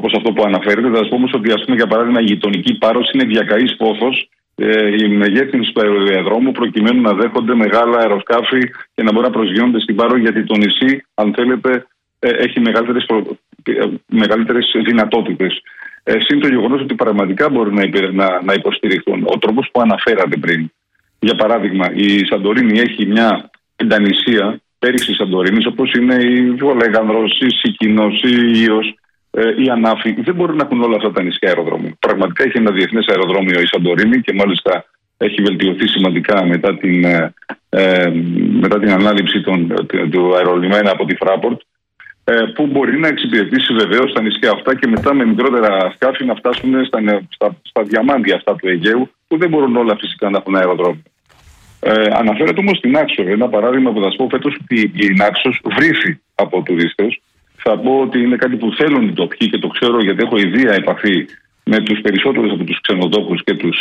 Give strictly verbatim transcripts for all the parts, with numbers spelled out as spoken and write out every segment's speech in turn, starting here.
όπως αυτό που αναφέρετε. Θα σας πω όμως ότι, ας πούμε, για παράδειγμα, η γειτονική Πάρος είναι διακαής πόθος ε, η μεγέθυνση του αεροδιαδρόμου προκειμένου να δέχονται μεγάλα αεροσκάφη και να μπορούν να προσγειώνονται στην Πάρο, γιατί το νησί, αν θέλετε, ε, έχει μεγαλύτερες, προ... ε, μεγαλύτερες δυνατότητες. Ε, Συν το γεγονός ότι πραγματικά μπορούν να, υπε... να, να υποστηριχθούν. Ο τρόπος που αναφέρατε πριν. Για παράδειγμα, η Σαντορίνη έχει μια πεντανησία πέριξη Σαντορίνης, όπως είναι η Βολέγανδρος, η Σικίνος, η Ίος, ε, η Ανάφη. Δεν μπορούν να έχουν όλα αυτά τα νησιά αεροδρόμια. Πραγματικά έχει ένα διεθνές αεροδρόμιο η Σαντορίνη και μάλιστα έχει βελτιωθεί σημαντικά μετά την, ε, ε, μετά την ανάληψη των, του αερολιμένα από τη Fraport, ε, που μπορεί να εξυπηρετήσει βεβαίως τα νησιά αυτά και μετά με μικρότερα σκάφη να φτάσουν στα, στα, στα διαμάντια αυτά του Αιγαίου, που δεν μπορούν όλα φυσικά να έχουν αεροδρόμιο. Ε, αναφέρεται όμως στην Άξο. Ένα παράδειγμα που θα σας πω φέτος, ότι η Άξος βρήθη από τουρίστες. Θα πω ότι είναι κάτι που θέλουν οι τοπικοί και το ξέρω γιατί έχω ιδία επαφή με τους περισσότερους από τους ξενοδόχους και τους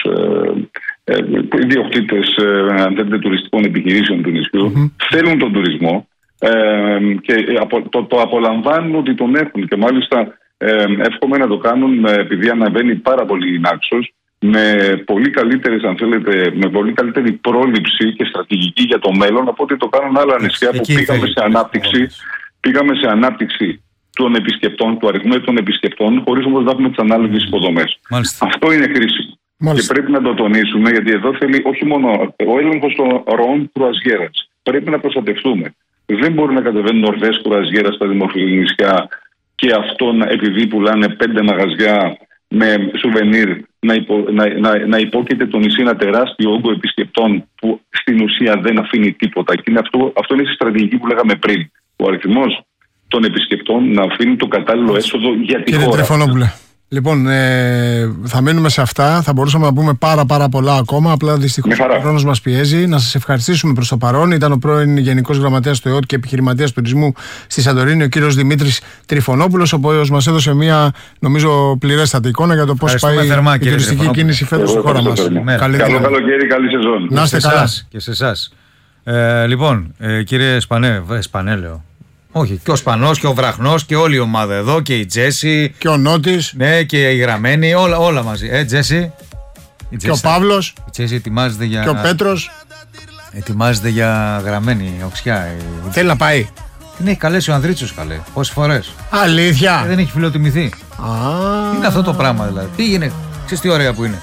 ε, ε, ιδιοκτήτες ε, τουριστικών επιχειρήσεων του νησιού. Mm-hmm. Θέλουν τον τουρισμό ε, και το, το απολαμβάνουν ότι τον έχουν και μάλιστα ε, εύχομαι να το κάνουν επειδή αναβαίνει πάρα πολύ η Άξος, με πολύ καλύτερες, αν θέλετε, με πολύ καλύτερη πρόληψη και στρατηγική για το μέλλον από ό,τι το κάνουν άλλα νησιά που πήγαμε σε ανάπτυξη, πήγαμε σε ανάπτυξη των επισκεπτών, του αριθμού των επισκεπτών, χωρίς όμως να έχουμε τις ανάλογες υποδομές. Αυτό είναι χρήσιμο. Μάλιστα. Και πρέπει να το τονίσουμε, γιατί εδώ θέλει όχι μόνο ο έλεγχος των ροών κρουαζιέρας. Πρέπει να προστατευτούμε. Δεν μπορούν να κατεβαίνουν ορδές κρουαζιέρας στα δημοφιλή νησιά και αυτό επειδή πουλάνε πέντε μαγαζιά με σουβενίρ να, υπο, να, να, να υπόκειται το νησί ένα τεράστιο όγκο επισκεπτών που στην ουσία δεν αφήνει τίποτα. Και είναι αυτό, αυτό είναι η στρατηγική που λέγαμε πριν. Ο αριθμός των επισκεπτών να αφήνει το κατάλληλο έσοδο για τη Κύριε χώρα. Τριφωνόπουλε, λοιπόν, ε, θα μείνουμε σε αυτά. Θα μπορούσαμε να πούμε πάρα πάρα πολλά ακόμα. Απλά δυστυχώς ο χρόνος μας πιέζει. Να σας ευχαριστήσουμε προς το παρόν. Ήταν ο πρώην Γενικός Γραμματέας του ΕΟΤ και επιχειρηματίας τουρισμού στη Σαντορίνη, ο κύριος Δημήτρης Τριφωνόπουλος, ο οποίος μας έδωσε μια, νομίζω, πληρέστατη εικόνα για το πώς πάει θερμά, η τουριστική κίνηση φέτος στη χώρα μας. Καλό καλοκαίρι, καλή σεζόν. Να είστε καλά. Και σε εσάς. Ε, λοιπόν, ε, κύριε Σπανέ, Σπανέ λέω. Όχι, και ο Σπανός και ο Βραχνός και όλη η ομάδα εδώ και η Τζέσι. Και ο Νότης. Ναι, και η Γραμμένη, όλα, όλα μαζί. Ε, Τζέσι. Η και ο Παύλος. Η Τζέσι ετοιμάζεται για. Και ο Πέτρος. Ετοιμάζεται για Γραμμένη, οξιά. Θέλει να πάει. Την έχει καλέσει ο Ανδρίτσος, καλέ. Πόσες φορές. Αλήθεια. Και δεν έχει φιλοτιμηθεί. Α. Τι είναι αυτό το πράγμα δηλαδή. Πήγαινε. Ξέρεις τι ωραία που είναι.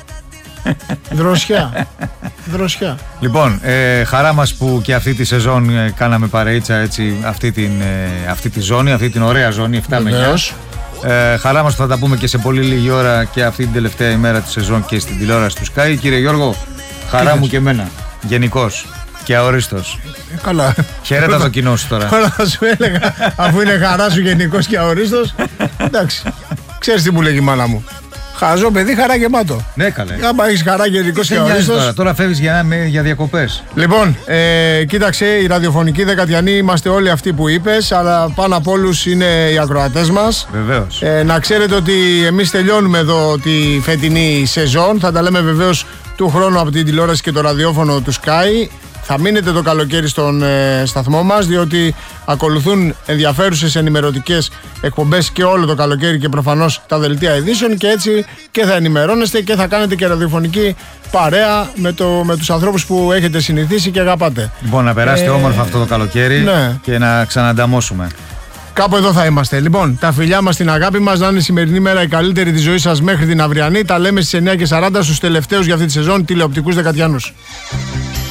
Δροσιά. Δροσιά. Λοιπόν, ε, χαρά μας που και αυτή τη σεζόν ε, κάναμε παρεΐτσα έτσι, αυτή, την, ε, αυτή τη ζώνη, αυτή την ωραία ζώνη επτά με εννιά. Ε, χαρά μας που θα τα πούμε και σε πολύ λίγη ώρα και αυτή την τελευταία ημέρα τη σεζόν και στην τηλεόραση του Sky. Κύριε Γιώργο, χαρά μου και εμένα. Γενικώς και αορίστος. Ε, καλά. Χαίρετα το κοινό σου τώρα. Τώρα θα σου έλεγα, αφού είναι χαρά σου γενικώς και αορίστος. Εντάξει. Ξέρεις τι μου λέγει η μάνα μου. Χαζό παιδί, χαρά γεμάτο. Ναι, καλέ. Άμα έχεις χαρά γενικώς και αορίστος. Τώρα, τώρα φεύγεις για, για διακοπές. Λοιπόν, ε, κοίταξε, η ραδιοφωνική δεκατιανή είμαστε όλοι αυτοί που είπες, αλλά πάνω από όλους είναι οι ακροατές μας. Βεβαίως. Ε, να ξέρετε ότι εμείς τελειώνουμε εδώ τη φετινή σεζόν. Θα τα λέμε βεβαίως του χρόνου από την τηλεόραση και το ραδιόφωνο του Sky. Θα μείνετε το καλοκαίρι στον ε, σταθμό μας, διότι ακολουθούν ενδιαφέρουσες ενημερωτικές εκπομπές και όλο το καλοκαίρι και προφανώς τα δελτία ειδήσεων, και έτσι και θα ενημερώνεστε και θα κάνετε και ραδιοφωνική παρέα με, το, με τους ανθρώπους που έχετε συνηθίσει και αγαπάτε. Λοιπόν, να περάσετε ε, όμορφα αυτό το καλοκαίρι, ναι, και να ξανανταμώσουμε. Κάπου εδώ θα είμαστε. Λοιπόν, τα φιλιά μας, την αγάπη μας, να είναι η σημερινή μέρα η καλύτερη της ζωής σας μέχρι την αυριανή. Τα λέμε στις εννιά και σαράντα στους τελευταίους για αυτή τη σεζόν τηλεοπτικούς δεκατιανούς.